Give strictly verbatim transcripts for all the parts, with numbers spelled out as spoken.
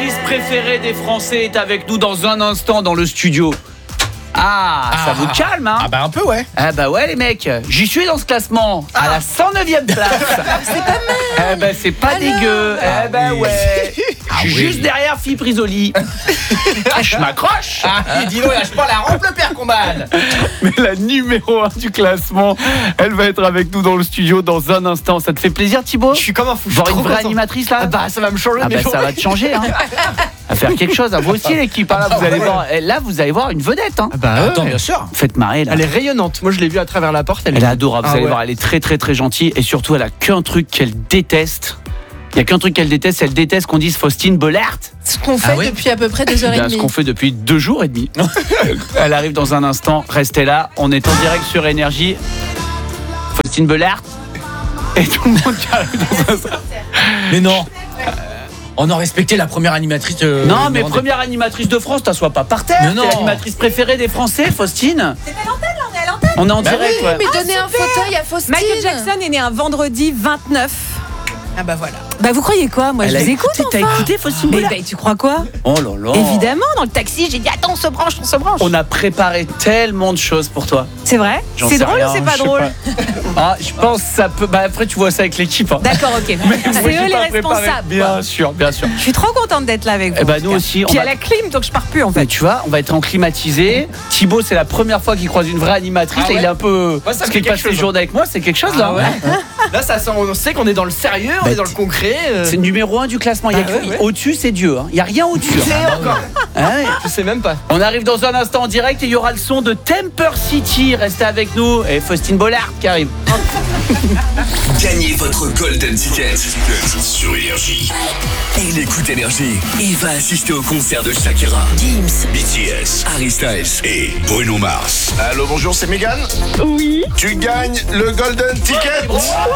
L'animatrice préférée des Français est avec nous dans un instant dans le studio. Ah, ça ah, vous calme, hein? Ah bah un peu, ouais. Ah bah ouais, les mecs, j'y suis dans ce classement, à la cent neuvième place. C'est pas mal. Eh bah c'est pas Alors dégueu. Ah, eh bah oui. ouais. Ah, Je suis oui. juste derrière Philippe Risoli. Ah, je m'accroche. Ah, dis donc, lâche pas la rampe, le père Combal. Mais la numéro un du classement, elle va être avec nous dans le studio dans un instant. Ça te fait plaisir, Thibaut? Je suis comme un fou. Voir une vraie content. Animatrice là? Ah bah ça va me changer. Ah bah ça va te changer, hein. À faire quelque chose, à vous aussi l'équipe. Hein. Là, vous allez voir, là, vous allez voir une vedette. Hein. Ah bah attends, bien sûr. Faites marrer là. Elle est rayonnante. Moi, je l'ai vue à travers la porte. Elle, elle est adorable. Vous ah, allez ouais. voir, elle est très très très gentille et surtout, elle a qu'un truc qu'elle déteste. Il y a qu'un truc qu'elle déteste, elle déteste qu'on dise Faustine Bollaert. Ce qu'on fait Ah ouais depuis à peu près deux heures et demie. Ce qu'on fait depuis deux jours et demi. Elle arrive dans un instant. Restez là. On est en direct sur Énergie. Faustine Bollaert. Et tout le monde qui arrive dans un instant. Mais non. On a respecté la première animatrice. Euh, non, mais de... première animatrice de France, t'assois pas par terre. C'est l'animatrice préférée des Français, Faustine. C'est à l'antenne, là, on est à l'antenne. On est en bah direct, oui, ouais. Mais ah, donnez super. un fauteuil à Faustine. Michael Jackson est né un vendredi vingt-neuf. Ah bah voilà. Bah vous croyez quoi? Moi Elle je a vous écoute. écouté, Enfin. T'as écouté Faustine Mais Bollaert? bah, tu crois quoi? Oh là là. Évidemment, dans le taxi, j'ai dit attends, on se branche, on se branche. On a préparé tellement de choses pour toi. C'est vrai? J'en C'est sais drôle rien, ou c'est pas je sais drôle? Ah, je pense que ça peut. Bah après tu vois ça avec l'équipe. Hein. D'accord, ok. Mais C'est moi, j'ai eux les pas préparé. responsables. Bien quoi. sûr, bien sûr. Je suis trop contente d'être là avec vous. Eh bah en tout nous cas. aussi. On Puis va... à la clim, donc je pars plus en fait. Mais tu vois, on va être en climatisé. Thibaut, c'est la première fois qu'il croise une vraie animatrice. Ah ouais. Et il est un peu. Ouais, ça Parce fait qu'il passe quelque les chose. journées avec moi, c'est quelque chose Ah là. ouais. Là, ça sent, on sait qu'on est dans le sérieux, on Bah, est dans le concret. Euh... C'est numéro un du classement. Il y a Ah que- ouais, ouais. Au-dessus, c'est Dieu. Il n'y a rien au-dessus. C'est encore. Hein, ouais. Je sais même pas. On arrive dans un instant en direct et il y aura le son de Temper City. Restez avec nous. Et Faustine Bollaert qui arrive. Gagnez votre Golden Ticket sur Énergie. Il écoute Énergie. Il va assister au concert de Shakira, Gims, B T S, Harry Styles et Bruno Mars. Allô, bonjour, c'est Mégane. Oui. Tu gagnes le Golden Ticket.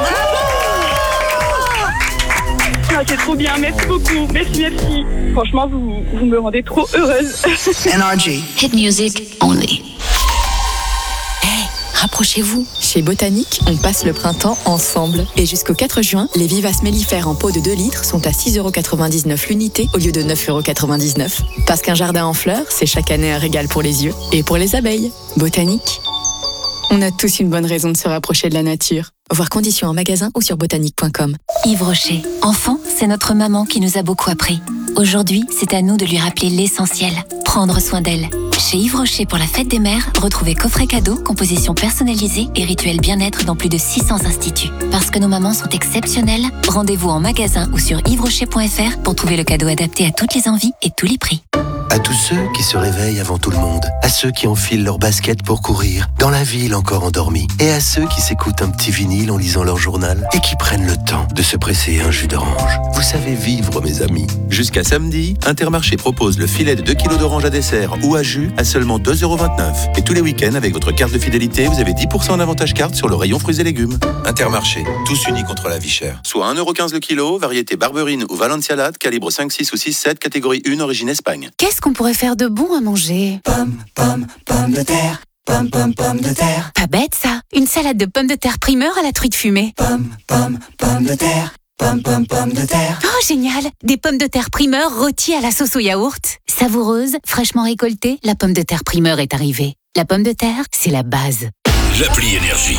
Ah, c'est trop bien, merci beaucoup. Merci, merci. Franchement, vous, vous me rendez trop heureuse. Energy. Hit music only. Hey, rapprochez-vous. Chez Botanique, on passe le printemps ensemble. Et jusqu'au quatre juin, les vivaces mellifères en pot de deux litres sont à six euros quatre-vingt-dix-neuf l'unité au lieu de neuf euros quatre-vingt-dix-neuf. Parce qu'un jardin en fleurs, c'est chaque année un régal pour les yeux et pour les abeilles. Botanique. On a tous une bonne raison de se rapprocher de la nature. Voir conditions en magasin ou sur botanique point com. Yves Rocher. Enfant, c'est notre maman qui nous a beaucoup appris. Aujourd'hui, c'est à nous de lui rappeler l'essentiel. Prendre soin d'elle. Chez Yves Rocher pour la fête des mères, retrouvez coffret cadeau, composition personnalisée et rituel bien-être dans plus de six cents instituts. Parce que nos mamans sont exceptionnelles, rendez-vous en magasin ou sur yves rocher point f r pour trouver le cadeau adapté à toutes les envies et tous les prix. À tous ceux qui se réveillent avant tout le monde, à ceux qui enfilent leurs baskets pour courir, dans la ville encore endormis, et à ceux qui s'écoutent un petit vinyle en lisant leur journal et qui prennent le temps de se presser un jus d'orange. Vous savez vivre, mes amis. Jusqu'à samedi, Intermarché propose le filet de deux kilos d'orange à dessert ou à jus à seulement deux euros vingt-neuf. Et tous les week-ends, avec votre carte de fidélité, vous avez dix pour cent en avantage carte sur le rayon fruits et légumes. Intermarché, tous unis contre la vie chère. Soit un euro quinze le kilo, variété Barberine ou Valencialade, calibre cinq, six ou six sept, catégorie un, origine Espagne. Qu'est-ce qu'on pourrait faire de bon à manger? Pomme, pomme, pomme de terre. Pomme, pomme, pomme de terre. Pas bête ça. Une salade de pommes de terre primeur à la truite fumée. Pomme, pomme, pomme de terre. Pomme, pomme, pomme de terre. Oh génial. Des pommes de terre primeur rôties à la sauce au yaourt. Savoureuse, fraîchement récoltée, la pomme de terre primeur est arrivée. La pomme de terre, c'est la base. L'appli Énergie.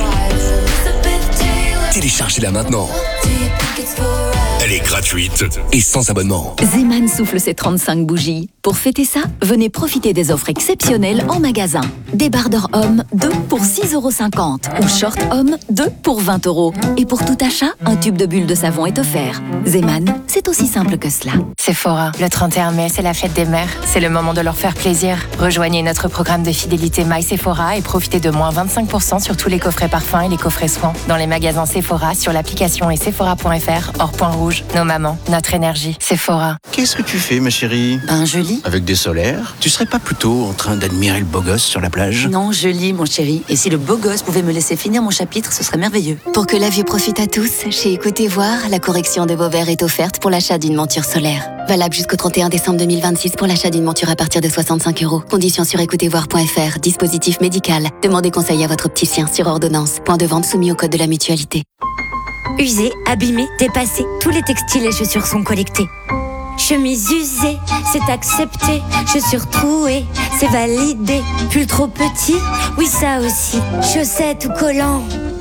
Téléchargez-la maintenant. Elle est gratuite et sans abonnement. Zeman souffle ses trente-cinq bougies. Pour fêter ça, venez profiter des offres exceptionnelles en magasin. Débardeur homme, deux pour six euros cinquante. Ou short homme, deux pour vingt euros. Et pour tout achat, un tube de bulle de savon est offert. Zeman, c'est aussi simple que cela. Sephora, le trente et un mai, c'est la fête des mères. C'est le moment de leur faire plaisir. Rejoignez notre programme de fidélité My Sephora et profitez de moins vingt-cinq pour cent sur tous les coffrets parfums et les coffrets soins. Dans les magasins Sephora, sur l'application et sephora point f r, hors point rouge. Nos mamans, notre énergie. Sephora. Qu'est-ce que tu fais, ma chérie? Ben, je lis. Avec des solaires? Tu serais pas plutôt en train d'admirer le beau gosse sur la plage? Non, je lis, mon chéri. Et si le beau gosse pouvait me laisser finir mon chapitre, ce serait merveilleux. Pour que la vue profite à tous, chez Écoutez Voir, la correction de vos verres est offerte pour l'achat d'une monture solaire. Valable jusqu'au trente et un décembre deux mille vingt-six pour l'achat d'une monture à partir de soixante-cinq euros. Conditions sur écoutez voir point f r. Dispositif médical. Demandez conseil à votre opticien sur ordonnance. Point de vente soumis au code de la mutualité. Usés, abîmés, dépassés, tous les textiles et chaussures sont collectés. chemise usée, c'est accepté. Chaussures trouées, c'est validé. Pull trop petit, oui ça aussi. Chaussettes ou collants,